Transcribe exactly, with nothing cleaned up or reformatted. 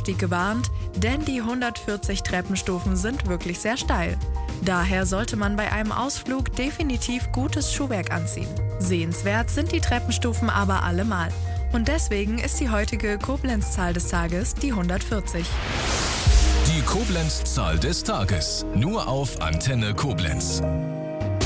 Aufstieg gewarnt, denn die hundertvierzig Treppenstufen sind wirklich sehr steil. Daher sollte man bei einem Ausflug definitiv gutes Schuhwerk anziehen. Sehenswert sind die Treppenstufen aber allemal. Und deswegen ist die heutige Koblenz-Zahl des Tages die hundertvierzig. Die Koblenz-Zahl des Tages. Nur auf Antenne Koblenz.